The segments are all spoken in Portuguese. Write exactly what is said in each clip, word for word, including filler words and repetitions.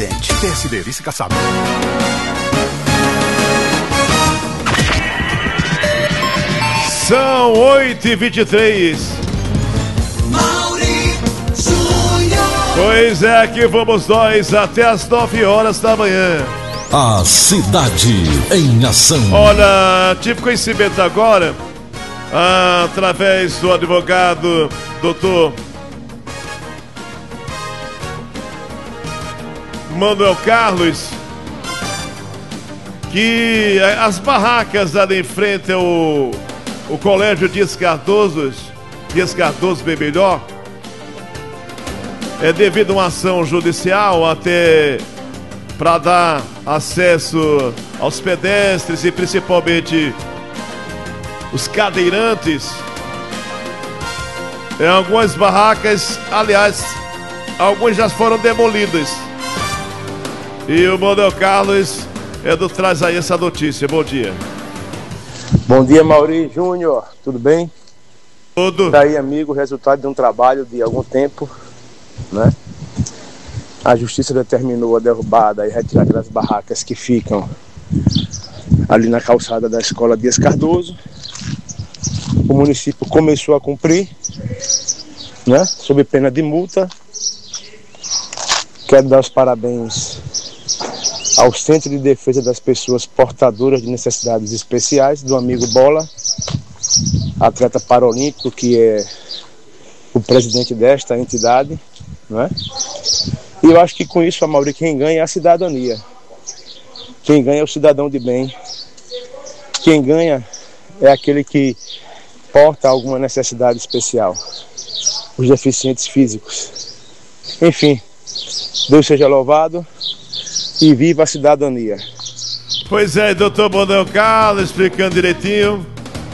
T S D, vice caçado. São oito e vinte e três. Pois é, aqui vamos nós até as nove horas da manhã. A cidade em ação. Olha, tive conhecimento agora, através do advogado doutor Manuel Carlos, que as barracas ali em frente ao o Colégio Dias Cardoso, Dias Cardoso bem melhor, é devido a uma ação judicial até para dar acesso aos pedestres e principalmente os cadeirantes. Em algumas barracas, aliás, algumas já foram demolidas. E o Manuel Carlos é do traz aí essa notícia. Bom dia. Bom dia, Mauri Júnior. Tudo bem? Tudo. Tá aí, amigo, resultado de um trabalho de algum tempo, né? A justiça determinou a derrubada e retirada das barracas que ficam ali na calçada da escola Dias Cardoso. O município começou a cumprir, né? Sob pena de multa. Quero dar os parabéns ao Centro de Defesa das Pessoas Portadoras de Necessidades Especiais, do amigo Bola, atleta paralímpico, que é o presidente desta entidade, não é? E eu acho que com isso, Amaury, quem ganha é a cidadania. Quem ganha é o cidadão de bem. Quem ganha é aquele que porta alguma necessidade especial. Os deficientes físicos. Enfim, Deus seja louvado e viva a cidadania. Pois é, doutor Manuel Carlos explicando direitinho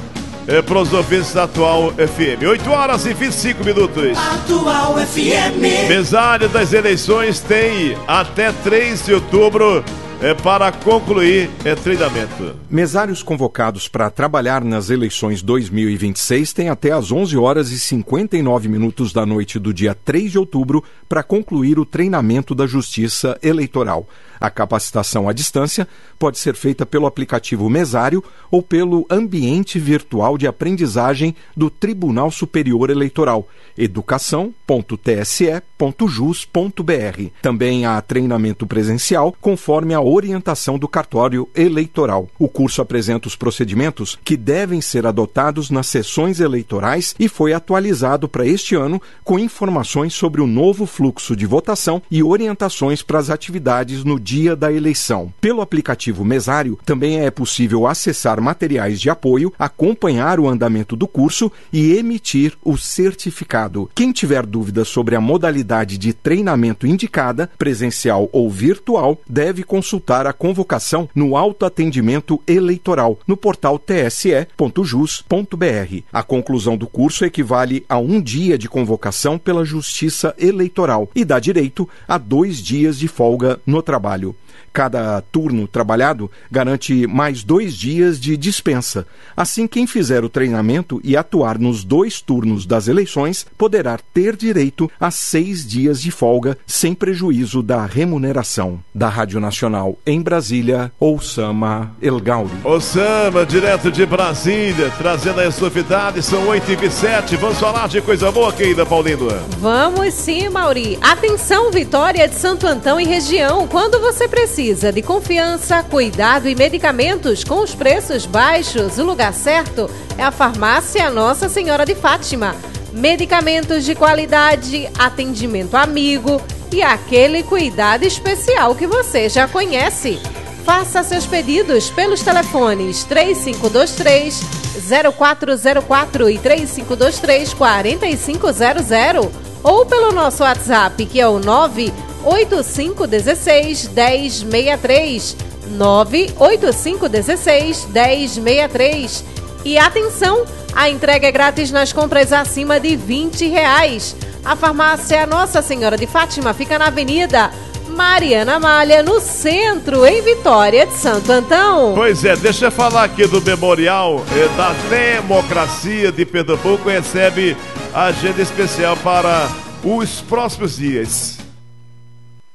é, para os ouvintes da Atual F M. oito horas e vinte e cinco minutos. Atual F M. Mesário das eleições tem até três de outubro é, para concluir é, treinamento. Mesários convocados para trabalhar nas eleições dois mil e vinte e seis têm até às onze horas e cinquenta e nove minutos da noite do dia três de outubro para concluir o treinamento da Justiça Eleitoral. A capacitação à distância pode ser feita pelo aplicativo Mesário ou pelo ambiente virtual de aprendizagem do Tribunal Superior Eleitoral, educação ponto t s e ponto jus ponto b r. Também há treinamento presencial conforme a orientação do cartório eleitoral. O curso apresenta os procedimentos que devem ser adotados nas sessões eleitorais e foi atualizado para este ano com informações sobre o novo fluxo de votação e orientações para as atividades no dia da eleição. Pelo aplicativo Mesário, também é possível acessar materiais de apoio, acompanhar o andamento do curso e emitir o certificado. Quem tiver dúvidas sobre a modalidade de treinamento indicada, presencial ou virtual, deve consultar a convocação no autoatendimento eleitoral, no portal t s e ponto jus ponto b r. A conclusão do curso equivale a um dia de convocação pela Justiça Eleitoral e dá direito a dois dias de folga no trabalho. Cada turno trabalhado garante mais dois dias de dispensa. Assim, quem fizer o treinamento e atuar nos dois turnos das eleições poderá ter direito a seis dias de folga sem prejuízo da remuneração. Da Rádio Nacional em Brasília, Oussama El Gauri. Oussama, direto de Brasília, trazendo as novidades. São oito e vinte e sete. Vamos falar de coisa boa, querida Paulindo. Vamos sim, Mauri. Atenção, Vitória de Santo Antão e região. Quando você precisa de confiança, cuidado e medicamentos com os preços baixos, o lugar certo é a Farmácia Nossa Senhora de Fátima. Medicamentos de qualidade, atendimento amigo e aquele cuidado especial que você já conhece. Faça seus pedidos pelos telefones três cinco dois três, zero quatro zero quatro e três cinco dois três, quatro cinco zero zero ou pelo nosso WhatsApp, que é o nove oito cinco um seis, um zero seis três, nove oito cinco um seis, um zero seis três. E atenção, a entrega é grátis nas compras acima de vinte reais. A farmácia Nossa Senhora de Fátima fica na Avenida Mariana Malha, no centro, em Vitória de Santo Antão. Pois é, deixa eu falar aqui do Memorial eh, da Democracia de Pernambuco, recebe agenda especial para os próximos dias.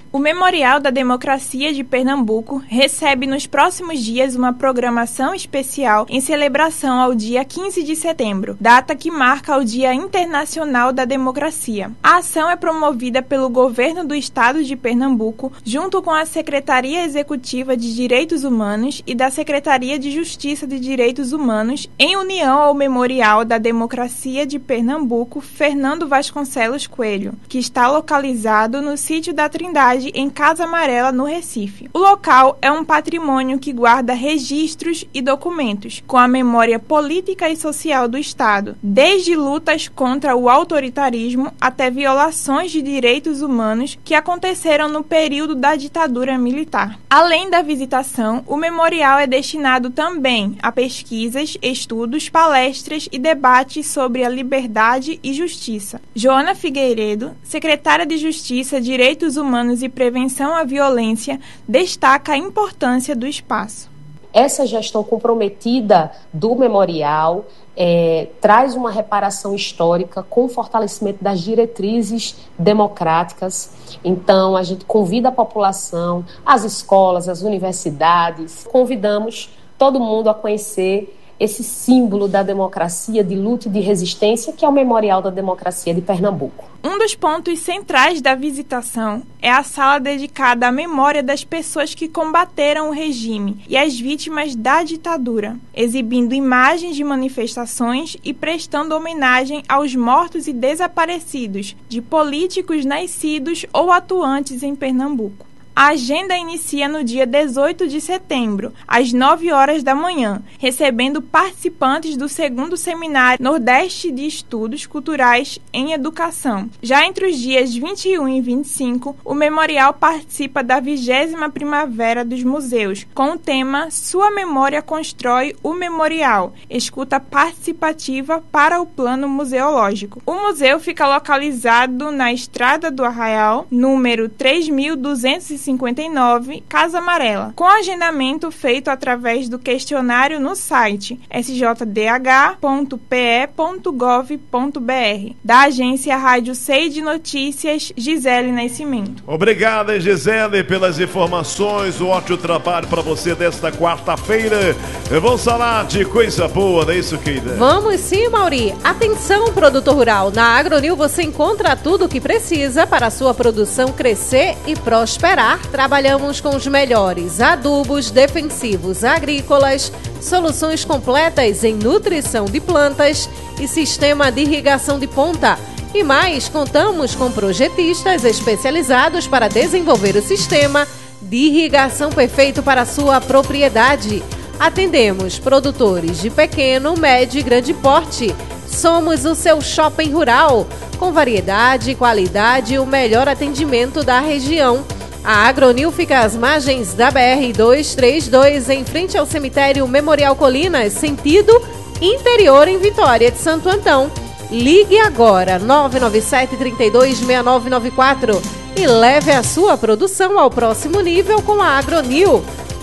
O Memorial da Democracia de Pernambuco recebe nos próximos dias uma programação especial em celebração ao dia quinze de setembro, data que marca o Dia Internacional da Democracia. A ação é promovida pelo Governo do Estado de Pernambuco, junto com a Secretaria Executiva de Direitos Humanos e da Secretaria de Justiça de Direitos Humanos, em união ao Memorial da Democracia de Pernambuco Fernando Vasconcelos Coelho, que está localizado no sítio da Trindade, em Casa Amarela, no Recife. O local é um patrimônio que guarda registros e documentos com a memória política e social do Estado, desde lutas contra o autoritarismo até violações de direitos humanos que aconteceram no período da ditadura militar. Além da visitação, o memorial é destinado também a pesquisas, estudos, palestras e debates sobre a liberdade e justiça. Joana Figueiredo, secretária de Justiça, Direitos Humanos e Prevenção à Violência, destaca a importância do espaço. Essa gestão comprometida do memorial é, traz uma reparação histórica com o fortalecimento das diretrizes democráticas. Então, a gente convida a população, as escolas, as universidades, convidamos todo mundo a conhecer esse símbolo da democracia, de luta e de resistência, que é o Memorial da Democracia de Pernambuco. Um dos pontos centrais da visitação é a sala dedicada à memória das pessoas que combateram o regime e as vítimas da ditadura, exibindo imagens de manifestações e prestando homenagem aos mortos e desaparecidos de políticos nascidos ou atuantes em Pernambuco. A agenda inicia no dia dezoito de setembro, às nove horas da manhã, recebendo participantes do segundo Seminário Nordeste de Estudos Culturais em Educação. Já entre os dias vinte e um e vinte e cinco, o memorial participa da vigésima Primavera dos Museus, com o tema Sua Memória Constrói o Memorial, escuta participativa para o plano museológico. O museu fica localizado na Estrada do Arraial, número três mil duzentos e cinquenta e nove, Casa Amarela, com agendamento feito através do questionário no site s j d h ponto p e ponto gov ponto b r. Da agência Rádio Sei de Notícias, Gisele Nascimento. Obrigado, Gisele, pelas informações. Um ótimo trabalho para você desta quarta-feira. Vamos falar de coisa boa, não é isso, Keida? Vamos sim, Mauri. Atenção, produtor rural. Na Agronil você encontra tudo o que precisa para a sua produção crescer e prosperar. Trabalhamos com os melhores adubos defensivos agrícolas, soluções completas em nutrição de plantas e sistema de irrigação de ponta. E mais, contamos com projetistas especializados para desenvolver o sistema de irrigação perfeito para a sua propriedade. Atendemos produtores de pequeno, médio e grande porte. Somos o seu shopping rural, com variedade, qualidade e o melhor atendimento da região. A Agronil fica às margens da B R duzentos e trinta e dois, em frente ao cemitério Memorial Colinas, sentido interior, em Vitória de Santo Antão. Ligue agora, nove nove sete, três dois, seis nove nove quatro e leve a sua produção ao próximo nível com a Agronil.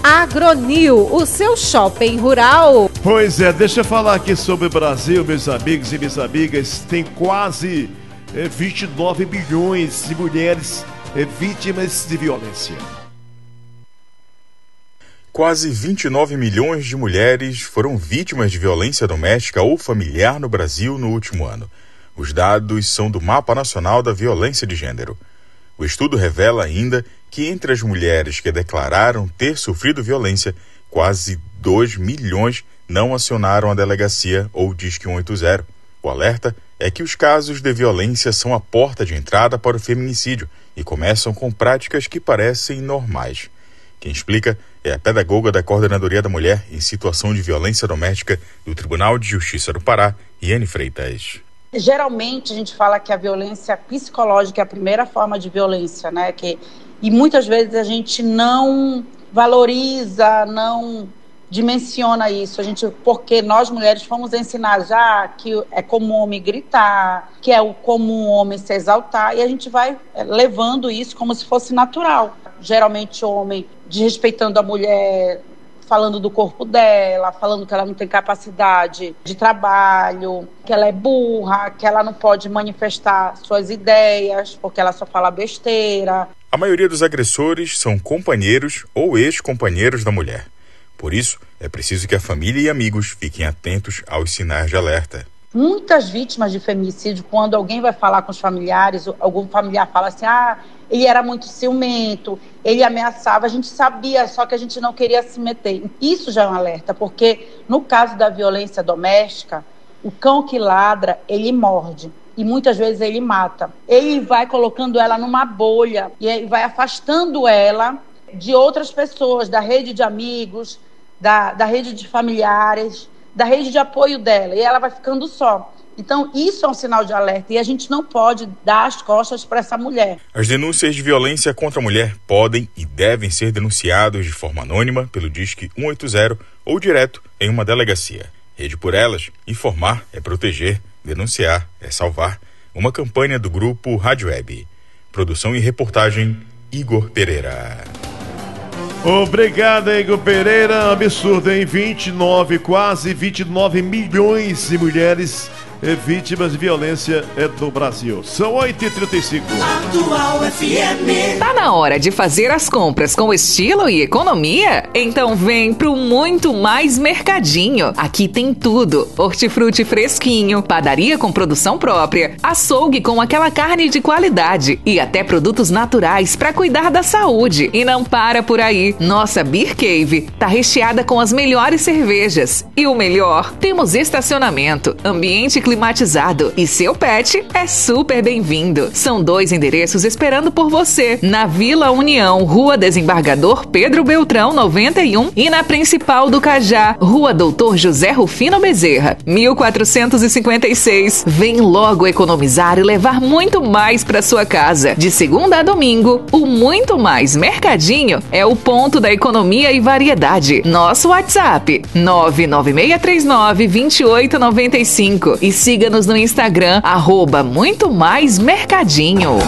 Agronil, o seu shopping rural. Pois é, deixa eu falar aqui sobre o Brasil, meus amigos e minhas amigas. Tem quase é, vinte e nove milhões de mulheres é, vítimas de violência. Quase vinte e nove milhões de mulheres foram vítimas de violência doméstica ou familiar no Brasil no último ano. Os dados são do Mapa Nacional da Violência de Gênero. O estudo revela ainda que entre as mulheres que declararam ter sofrido violência, quase dois milhões não acionaram a delegacia ou Disque cento e oitenta. O alerta é que os casos de violência são a porta de entrada para o feminicídio e começam com práticas que parecem normais. Quem explica é a pedagoga da Coordenadoria da Mulher em Situação de Violência Doméstica do Tribunal de Justiça do Pará, Iane Freitas. Geralmente a gente fala que a violência psicológica é a primeira forma de violência, né? Que, e muitas vezes a gente não valoriza, não dimensiona isso, a gente, porque nós mulheres fomos ensinadas já que é comum o homem gritar, que é comum o homem se exaltar, e a gente vai levando isso como se fosse natural. Geralmente o homem desrespeitando a mulher, falando do corpo dela, falando que ela não tem capacidade de trabalho, que ela é burra, que ela não pode manifestar suas ideias, porque ela só fala besteira. A maioria dos agressores são companheiros ou ex-companheiros da mulher. Por isso, é preciso que a família e amigos fiquem atentos aos sinais de alerta. Muitas vítimas de feminicídio, quando alguém vai falar com os familiares, algum familiar fala assim, ah, ele era muito ciumento, ele ameaçava, a gente sabia, só que a gente não queria se meter. Isso já é um alerta, porque no caso da violência doméstica, o cão que ladra, ele morde. E muitas vezes ele mata. Ele vai colocando ela numa bolha e vai afastando ela de outras pessoas, da rede de amigos, da, da rede de familiares, da rede de apoio dela. E ela vai ficando só. Então, isso é um sinal de alerta e a gente não pode dar as costas para essa mulher. As denúncias de violência contra a mulher podem e devem ser denunciadas de forma anônima pelo Disque cento e oitenta ou direto em uma delegacia. Rede por Elas, informar é proteger, denunciar é salvar. Uma campanha do grupo Rádio Web. Produção e reportagem, Igor Pereira. Obrigado, Igor Pereira. Absurdo, hein? vinte e nove, quase vinte e nove milhões de mulheres vítimas de violência no Brasil. São oito e trinta e cinco. Atual F M. Tá na hora de fazer as compras com estilo e economia? Então vem pro Muito Mais Mercadinho. Aqui tem tudo: hortifruti fresquinho, padaria com produção própria, açougue com aquela carne de qualidade e até produtos naturais para cuidar da saúde. E não para por aí. Nossa Beer Cave tá recheada com as melhores cervejas. E o melhor, temos estacionamento, ambiente climatizado e seu pet é super bem-vindo. São dois endereços esperando por você: na Vila União, Rua Desembargador Pedro Beltrão noventa e um, e na Principal do Cajá, Rua Doutor José Rufino Bezerra, mil quatrocentos e cinquenta e seis. Vem logo economizar e levar muito mais para sua casa. De segunda a domingo, o Muito Mais Mercadinho é o ponto da economia e variedade. Nosso WhatsApp nove nove seis três nove, dois oito nove cinco e siga-nos no Instagram, arroba Muito Mais Mercadinho.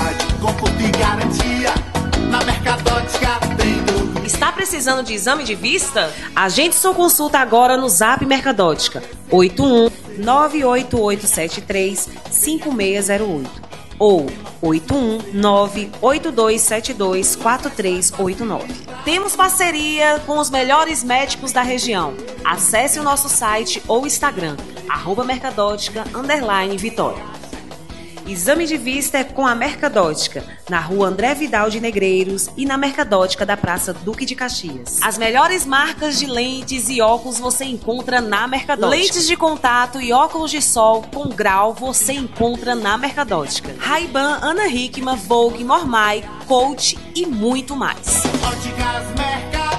Está precisando de exame de vista? Agende sua consulta agora no Zap Mercadótica oito um nove oito oito sete três cinco seis zero oito ou oito um nove oito dois sete dois quatro três oito nove. Temos parceria com os melhores médicos da região. Acesse o nosso site ou Instagram, arroba Mercadótica, underline Vitória. Exame de vista é com a Mercadótica, na rua André Vidal de Negreiros e na Mercadótica da Praça Duque de Caxias. As melhores marcas de lentes e óculos você encontra na Mercadótica. Lentes de contato e óculos de sol com grau você encontra na Mercadótica. Ray-Ban, Ana Hickman, Vogue, Mormai, Coach e muito mais. Óticas Mercadótica.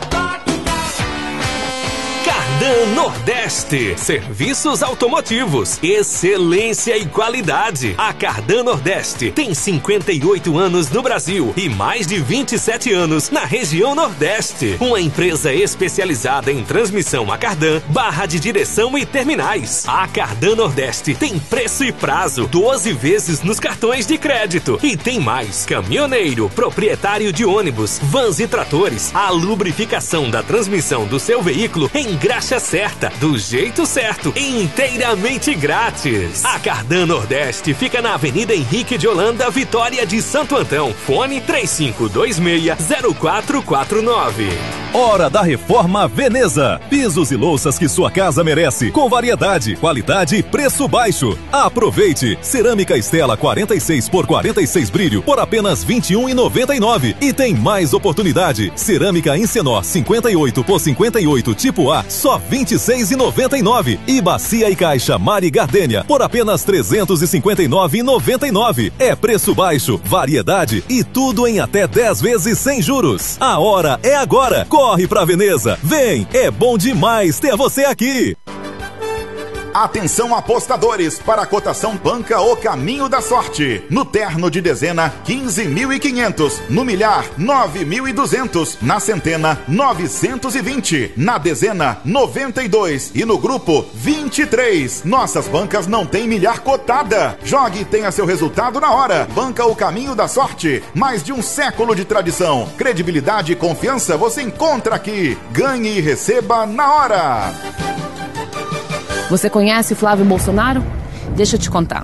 Cardan Nordeste, serviços automotivos, excelência e qualidade. A Cardan Nordeste tem cinquenta e oito anos no Brasil e mais de vinte e sete anos na região Nordeste. Uma empresa especializada em transmissão a cardan, barra de direção e terminais. A Cardan Nordeste tem preço e prazo, doze vezes nos cartões de crédito. E tem mais: caminhoneiro, proprietário de ônibus, vans e tratores. A lubrificação da transmissão do seu veículo em graxa certa, do jeito certo, inteiramente grátis. A Cardan Nordeste fica na Avenida Henrique de Holanda, Vitória de Santo Antão. Fone três cinco dois seis zero quatro quatro nove. Hora da Reforma Veneza. Pisos e louças que sua casa merece, com variedade, qualidade e preço baixo. Aproveite! Cerâmica Estela quarenta e seis por quarenta e seis brilho por apenas vinte e um reais e noventa e nove centavos. E tem mais oportunidade. Cerâmica Incenor cinquenta e oito por cinquenta e oito tipo A, só vinte e seis reais e noventa e nove centavos. E bacia e caixa Mari Gardênia por apenas trezentos e cinquenta e nove reais e noventa e nove centavos. É preço baixo, variedade e tudo em até dez vezes sem juros. A hora é agora. Corre pra Veneza. Vem, é bom demais ter você aqui. Atenção apostadores para a cotação banca O Caminho da Sorte. No terno de dezena, quinze mil e quinhentos. No milhar, nove mil e duzentos. Na centena, novecentos e vinte. Na dezena, noventa e dois. E no grupo, vinte e três. Nossas bancas não têm milhar cotada. Jogue e tenha seu resultado na hora. Banca O Caminho da Sorte. Mais de um século de tradição. Credibilidade e confiança você encontra aqui. Ganhe e receba na hora. Você conhece Flávio Bolsonaro? Deixa eu te contar.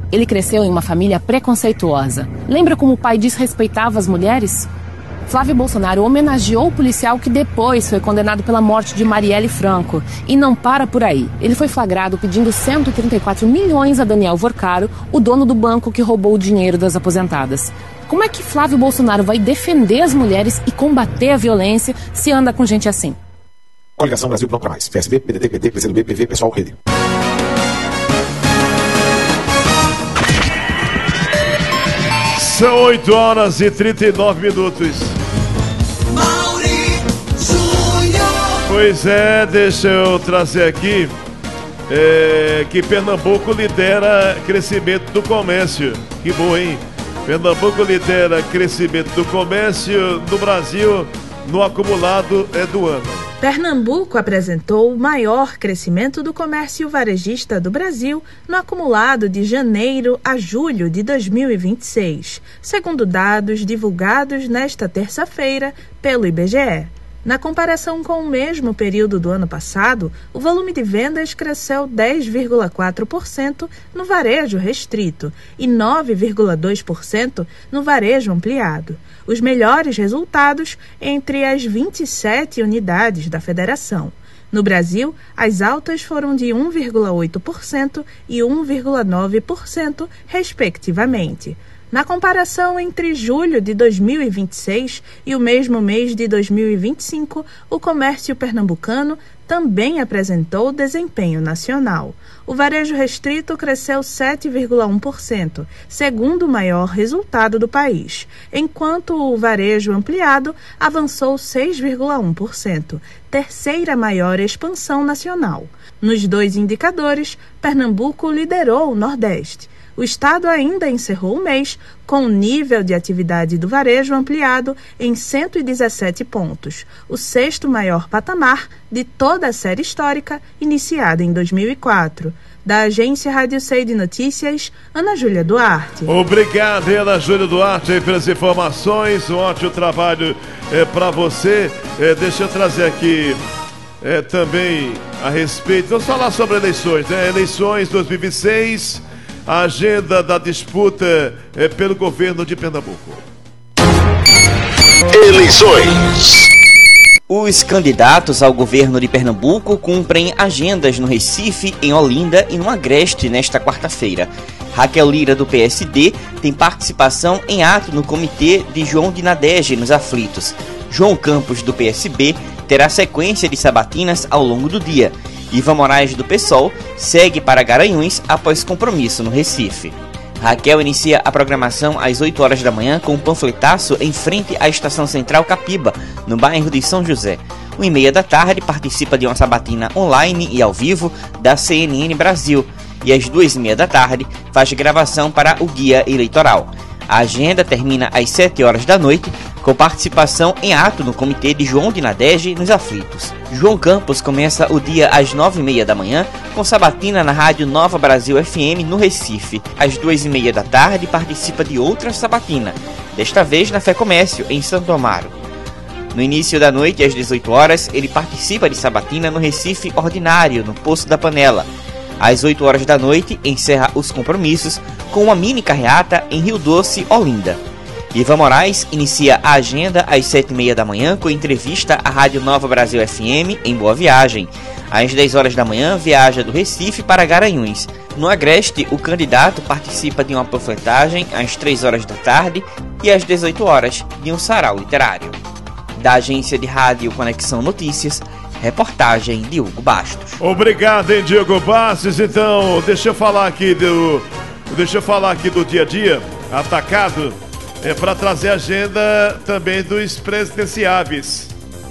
Ele cresceu em uma família preconceituosa. Lembra como o pai desrespeitava as mulheres? Flávio Bolsonaro homenageou o policial que depois foi condenado pela morte de Marielle Franco. E não para por aí. Ele foi flagrado pedindo cento e trinta e quatro milhões a Daniel Vorcaro, o dono do banco que roubou o dinheiro das aposentadas. Como é que Flávio Bolsonaro vai defender as mulheres e combater a violência se anda com gente assim? Coligação Brasil Bloco Mais. P S B, P D T, P T, P C do B, P V, Pessoal, Rede. São oito horas e trinta e nove minutos. Pois é, deixa eu trazer aqui é, que Pernambuco lidera crescimento do comércio. Que bom, hein? Pernambuco lidera crescimento do comércio no Brasil no acumulado é do ano. Pernambuco apresentou o maior crescimento do comércio varejista do Brasil no acumulado de janeiro a julho de dois mil e vinte e seis, segundo dados divulgados nesta terça-feira pelo I B G E. Na comparação com o mesmo período do ano passado, o volume de vendas cresceu dez vírgula quatro por cento no varejo restrito e nove vírgula dois por cento no varejo ampliado. Os melhores resultados entre as vinte e sete unidades da federação. No Brasil, as altas foram de um vírgula oito por cento e um vírgula nove por cento, respectivamente. Na comparação entre julho de dois mil e vinte e seis e o mesmo mês de dois mil e vinte e cinco, o comércio pernambucano também apresentou desempenho nacional. O varejo restrito cresceu sete vírgula um por cento, segundo o maior resultado do país, enquanto o varejo ampliado avançou seis vírgula um por cento, terceira maior expansão nacional. Nos dois indicadores, Pernambuco liderou o Nordeste. O estado ainda encerrou o mês com o nível de atividade do varejo ampliado em cento e dezessete pontos, o sexto maior patamar de toda a série histórica iniciada em dois mil e quatro. Da agência Rádio C de Notícias, Ana Júlia Duarte. Obrigado, Ana Júlia Duarte, pelas informações. Um ótimo trabalho é, para você. É, deixa eu trazer aqui é, também a respeito. Vamos falar sobre eleições, né? Eleições dois mil e vinte e seis. A agenda da disputa é pelo governo de Pernambuco. Eleições. Os candidatos ao governo de Pernambuco cumprem agendas no Recife, em Olinda e no Agreste nesta quarta-feira. Raquel Lira, do P S D, tem participação em ato no comitê de João de Nadege, nos Aflitos. João Campos, do P S B, terá sequência de sabatinas ao longo do dia. Ivan Moraes, do PSOL, segue para Garanhuns após compromisso no Recife. Raquel inicia a programação às oito horas da manhã com um panfletaço em frente à Estação Central Capiba, no bairro de São José. uma e meia da tarde participa de uma sabatina online e ao vivo da C N N Brasil. E às duas e meia da tarde faz gravação para o Guia Eleitoral. A agenda termina às sete horas da noite, com participação em ato no comitê de João de Nadege, nos Aflitos. João Campos começa o dia às nove e meia da manhã, com sabatina na Rádio Nova Brasil F M, no Recife. Às duas e meia da tarde participa de outra sabatina, desta vez na Fé Comércio, em Santo Amaro. No início da noite, às dezoito horas, ele participa de sabatina no Recife Ordinário, no Poço da Panela. Às oito horas da noite, encerra os compromissos com uma mini carreata em Rio Doce, Olinda. Ivan Moraes inicia a agenda às sete e meia da manhã com entrevista à Rádio Nova Brasil F M, em Boa Viagem. Às dez horas da manhã, viaja do Recife para Garanhuns. No Agreste, o candidato participa de uma panfletagem às três horas da tarde e às dezoito horas de um sarau literário. Da agência de rádio Conexão Notícias, reportagem de Hugo Bastos. Obrigado, hein, Diego Bastos. Então, deixa eu falar aqui do, deixa eu falar aqui do dia a dia atacado, é para trazer a agenda também dos presidenciáveis.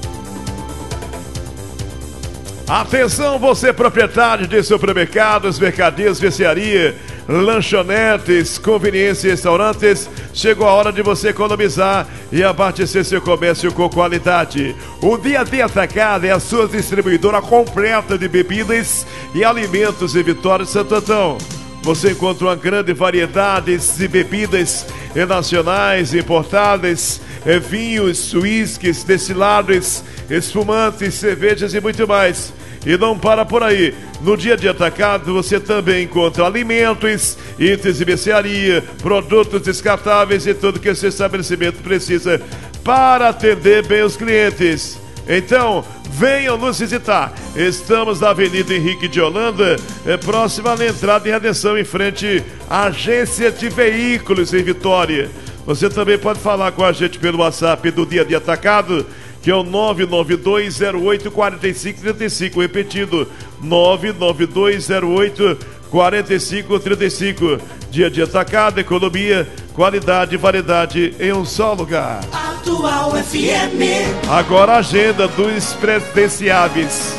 Atenção, você proprietário de supermercados, mercadinhos, mercearia, lanchonetes, conveniências e restaurantes, chegou a hora de você economizar e abastecer seu comércio com qualidade. O Dia D Atacado é a sua distribuidora completa de bebidas e alimentos em Vitória de Santo Antão. Você encontra uma grande variedade de bebidas nacionais, importadas, vinhos, uísques, destilados, espumantes, cervejas e muito mais. E não para por aí. No Dia de Atacado você também encontra alimentos, itens de mercearia, produtos descartáveis e tudo que esse estabelecimento precisa para atender bem os clientes. Então, venham nos visitar. Estamos na Avenida Henrique de Holanda, é próxima à entrada em Redenção, em frente à Agência de Veículos em Vitória. Você também pode falar com a gente pelo WhatsApp do Dia de Atacado, que é o nove nove dois zero oito quatro cinco três cinco, repetido, nove nove dois zero oito quatro cinco três cinco. Dia de Atacado, economia, qualidade e variedade em um só lugar. Atual F M. Agora a agenda dos presidenciáveis.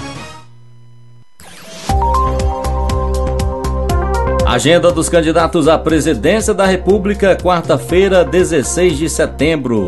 Agenda dos candidatos à presidência da República, quarta-feira, dezesseis de setembro.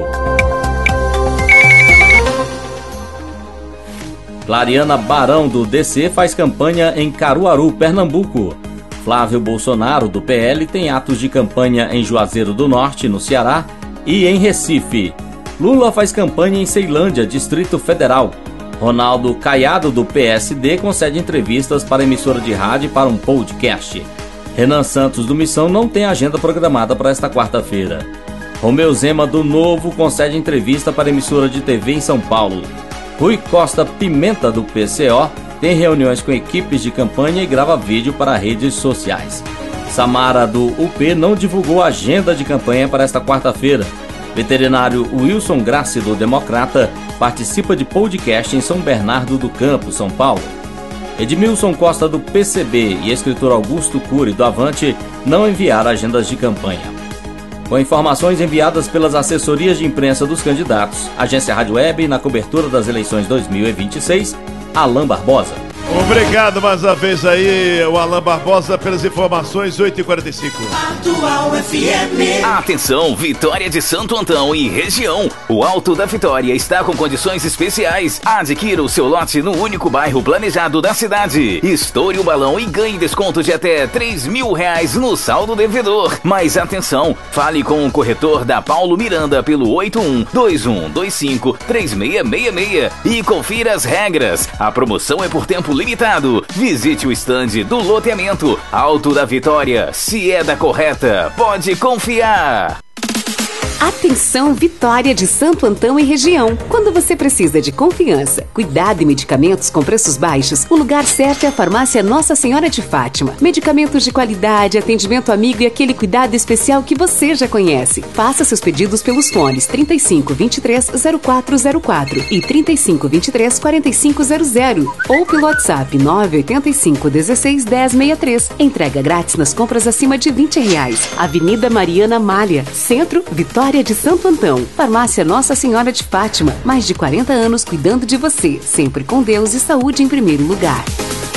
Clariana Barão, do D C, faz campanha em Caruaru, Pernambuco. Flávio Bolsonaro, do P L, tem atos de campanha em Juazeiro do Norte, no Ceará, e em Recife. Lula faz campanha em Ceilândia, Distrito Federal. Ronaldo Caiado, do P S D, concede entrevistas para emissora de rádio e para um podcast. Renan Santos, do Missão, não tem agenda programada para esta quarta-feira. Romeu Zema, do Novo, concede entrevista para emissora de T V em São Paulo. Rui Costa Pimenta, do P C O, tem reuniões com equipes de campanha e grava vídeo para redes sociais. Samara, do U P, não divulgou agenda de campanha para esta quarta-feira. Veterinário Wilson Grassi, do Democrata, participa de podcast em São Bernardo do Campo, São Paulo. Edmilson Costa, do P C B, e escritor Augusto Cury, do Avante, não enviaram agendas de campanha. Com informações enviadas pelas assessorias de imprensa dos candidatos, Agência Rádio Web, na cobertura das eleições dois mil e vinte e seis, Alain Barbosa. Obrigado mais uma vez aí, o Alain Barbosa, pelas informações, oito e quarenta e cinco. Atual F M. Atenção, Vitória de Santo Antão e região. O Alto da Vitória está com condições especiais. Adquira o seu lote no único bairro planejado da cidade. Estoure o balão e ganhe desconto de até três mil reais no saldo devedor. Mas atenção, fale com o corretor da Paulo Miranda pelo oito um dois um dois cinco três seis seis seis e confira as regras. A promoção é por tempo limitado. Visite o estande do loteamento Alto da Vitória. Se é da correta, pode confiar. Atenção, Vitória de Santo Antão e região. Quando você precisa de confiança, cuidado e medicamentos com preços baixos, o lugar certo é a Farmácia Nossa Senhora de Fátima. Medicamentos de qualidade, atendimento amigo e aquele cuidado especial que você já conhece. Faça seus pedidos pelos fones trinta e cinco, vinte e três, zero quatro zero quatro e trinta e cinco, vinte e três, quarenta e cinco zero zero ou pelo WhatsApp nove oito cinco, dezesseis, dez, sessenta e três. Entrega grátis nas compras acima de vinte reais. Avenida Mariana Malha, Centro, Vitória de Santo Antão. Farmácia Nossa Senhora de Fátima. Mais de quarenta anos cuidando de você. Sempre com Deus e saúde em primeiro lugar.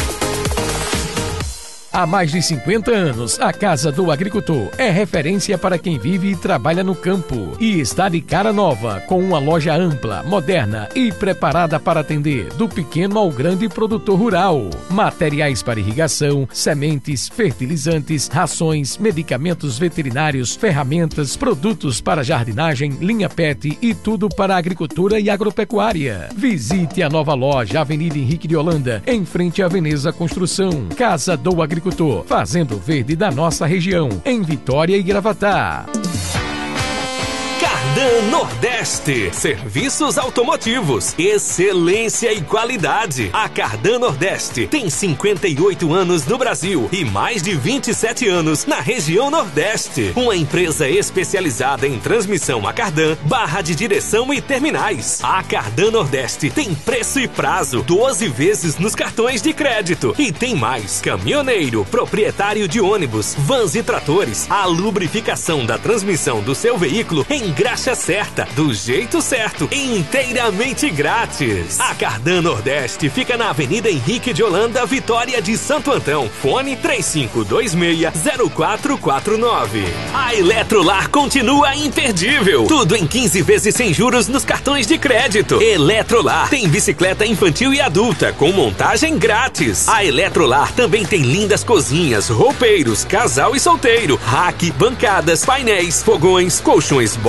Há mais de cinquenta anos, a Casa do Agricultor é referência para quem vive e trabalha no campo e está de cara nova, com uma loja ampla, moderna e preparada para atender do pequeno ao grande produtor rural. Materiais para irrigação, sementes, fertilizantes, rações, medicamentos veterinários, ferramentas, produtos para jardinagem, linha pet e tudo para a agricultura e agropecuária. Visite a nova loja, Avenida Henrique de Holanda, em frente à Veneza Construção. Casa do Agricultor. Agricultor, fazendo verde da nossa região, em Vitória e Gravatá. Cardan Nordeste, serviços automotivos, excelência e qualidade. A Cardan Nordeste tem cinquenta e oito anos no Brasil e mais de vinte e sete anos na região Nordeste. Uma empresa especializada em transmissão a cardan, barra de direção e terminais. A Cardan Nordeste tem preço e prazo, doze vezes nos cartões de crédito. E tem mais, caminhoneiro, proprietário de ônibus, vans e tratores. A lubrificação da transmissão do seu veículo em graxa certa, do jeito certo, inteiramente grátis. A Cardan Nordeste fica na Avenida Henrique de Holanda, Vitória de Santo Antão. Fone três cinco dois seis, zero quatro quatro nove. A Eletrolar continua imperdível. Tudo em quinze vezes sem juros nos cartões de crédito. Eletrolar tem bicicleta infantil e adulta com montagem grátis. A Eletrolar também tem lindas cozinhas, roupeiros, casal e solteiro, rack, bancadas, painéis, fogões, colchões box e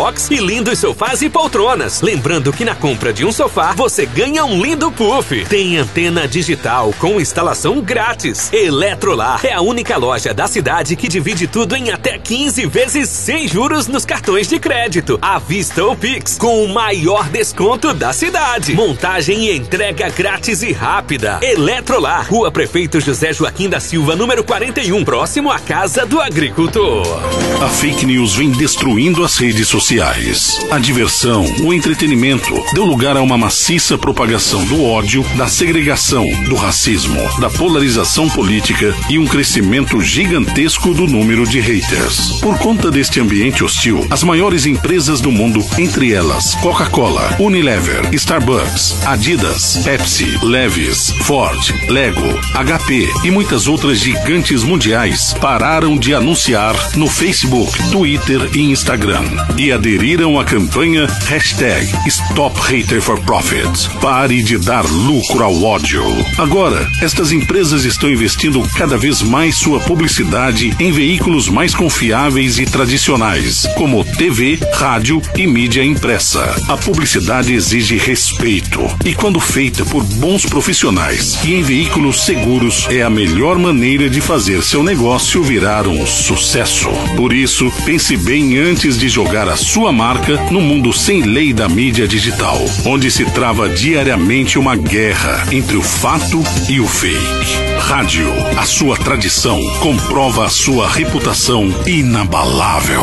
lindos sofás e poltronas. Lembrando que na compra de um sofá, você ganha um lindo puff. Tem antena digital com instalação grátis. Eletrolar é a única loja da cidade que divide tudo em até quinze vezes sem juros nos cartões de crédito, à vista ou Pix, com o maior desconto da cidade. Montagem e entrega grátis e rápida. Eletrolar, Rua Prefeito José Joaquim da Silva, número quarenta e um, próximo à Casa do Agricultor. A fake news vem destruindo as redes sociais. A diversão, o entretenimento deu lugar a uma maciça propagação do ódio, da segregação, do racismo, da polarização política e um crescimento gigantesco do número de haters. Por conta deste ambiente hostil, as maiores empresas do mundo, entre elas Coca-Cola, Unilever, Starbucks, Adidas, Pepsi, Levi's, Ford, Lego, H P e muitas outras gigantes mundiais, pararam de anunciar no Facebook, Twitter e Instagram e aderiram à campanha hashtag Stop Hater for Profit. Pare de dar lucro ao ódio. Agora, estas empresas estão investindo cada vez mais sua publicidade em veículos mais confiáveis e tradicionais, como T V, rádio e mídia impressa. A publicidade exige respeito e, quando feita por bons profissionais e em veículos seguros, é a melhor maneira de fazer seu negócio virar um sucesso. Por isso, pense bem antes de jogar a sua marca no mundo sem lei da mídia digital, onde se trava diariamente uma guerra entre o fato e o fake. Rádio, a sua tradição comprova a sua reputação inabalável.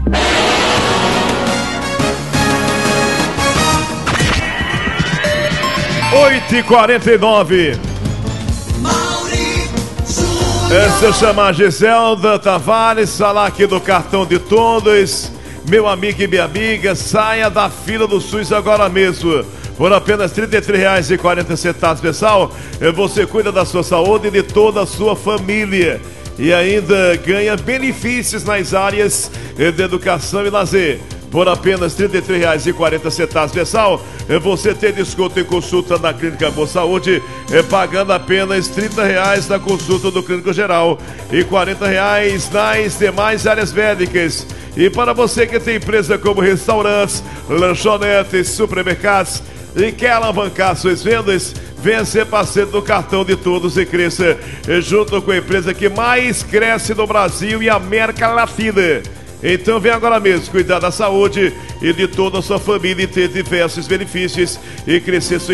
oito e quarenta e nove. É, se eu chamar Giselda Tavares, falar aqui do cartão de todos, meu amigo e minha amiga, saia da fila do SUS agora mesmo. Por apenas trinta e três reais e quarenta centavos mensal, você cuida da sua saúde e de toda a sua família. E ainda ganha benefícios nas áreas de educação e lazer. Por apenas trinta e três reais e quarenta centavos mensal, você tem desconto em consulta na Clínica Boa Saúde, pagando apenas trinta reais na consulta do clínico geral e quarenta reais nas demais áreas médicas. E para você que tem empresa como restaurantes, lanchonetes, supermercados e quer alavancar suas vendas, venha ser parceiro do cartão de todos e cresça junto com a empresa que mais cresce no Brasil e América Latina. Então vem agora mesmo cuidar da saúde e de toda a sua família e ter diversos benefícios e crescer sua